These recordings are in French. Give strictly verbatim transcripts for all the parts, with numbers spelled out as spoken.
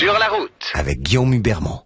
Sur la route. Avec Guillaume Hubermont.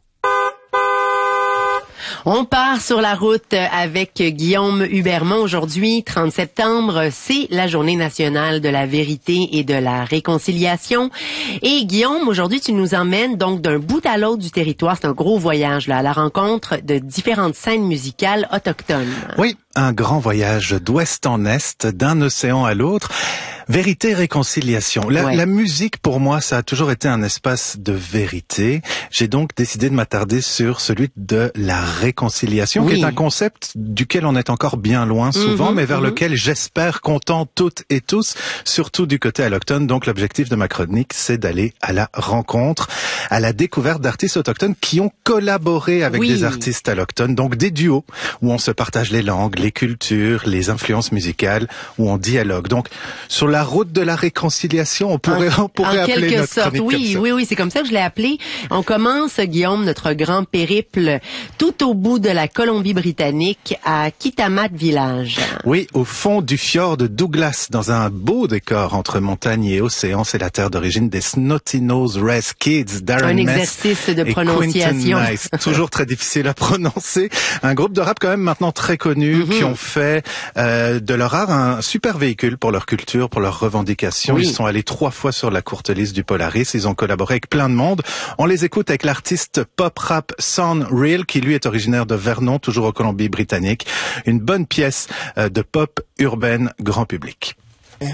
On part sur la route avec Guillaume Hubermont. Aujourd'hui, trente septembre, c'est la journée nationale de la vérité et de la réconciliation. Et Guillaume, aujourd'hui, tu nous emmènes donc d'un bout à l'autre du territoire. C'est un gros voyage, là, à la rencontre de différentes scènes musicales autochtones. Oui, un grand voyage d'ouest en est, d'un océan à l'autre. Vérité, réconciliation. La, ouais. la musique, pour moi, ça a toujours été un espace de vérité. J'ai donc décidé de m'attarder sur celui de la réconciliation, oui. qui est un concept duquel on est encore bien loin souvent, mm-hmm, mais vers mm-hmm. lequel j'espère qu'on tend toutes et tous, surtout du côté allochtone. Donc l'objectif de ma chronique, c'est d'aller à la rencontre, à la découverte d'artistes autochtones qui ont collaboré avec oui. des artistes allochtones, donc des duos où on se partage les langues, les cultures, les influences musicales, où on dialogue. Donc sur la La route de la réconciliation, on pourrait, en, on pourrait en appeler quelque notre sorte, chronique oui, comme ça. oui, oui, c'est comme ça que je l'ai appelé. On commence, Guillaume, notre grand périple tout au bout de la Colombie-Britannique à Kitimat Village. Oui, au fond du fjord de Douglas, dans un beau décor entre montagne et océan. C'est la terre d'origine des Snotty-Nose Rez Kids, Darren Un Mess exercice de prononciation. Nice, toujours très difficile à prononcer. Un groupe de rap quand même maintenant très connu, mm-hmm. qui ont fait euh, de leur art un super véhicule pour leur culture, pour leur leurs revendications. Oui. Ils sont allés trois fois sur la courte liste du Polaris. Ils ont collaboré avec plein de monde. On les écoute avec l'artiste pop-rap Son Real, qui lui est originaire de Vernon, toujours en Colombie-Britannique. Une bonne pièce de pop urbaine grand public.